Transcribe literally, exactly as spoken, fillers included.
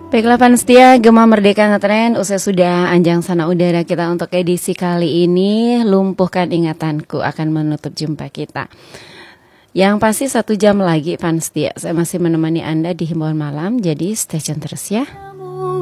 Baiklah Pan Setia, Gema Merdeka Ngetren, usai sudah anjang sana udara kita untuk edisi kali ini. Lumpuhkan ingatanku akan menutup jumpa kita. Yang pasti satu jam lagi Pan Setia, saya masih menemani Anda di himbauan malam, jadi stay tune terus ya.